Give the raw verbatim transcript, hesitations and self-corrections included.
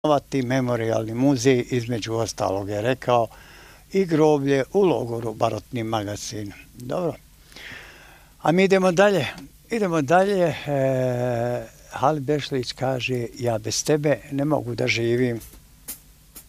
osnovati memorijalni muzej, između ostalog je rekao, i groblje u logoru Barotni magazin. Dobro. A mi idemo dalje. Idemo dalje. E, Halid Bešlić kaže, ja bez tebe ne mogu da živim.